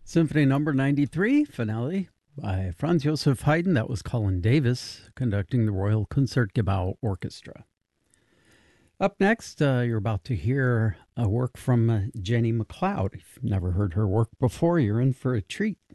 Symphony Number 93, finale by Franz Joseph Haydn. That was Colin Davis conducting the Royal Concertgebouw Orchestra. Up next, you're about to hear a work from Jenny MacLeod. If you've never heard her work before, you're in for a treat.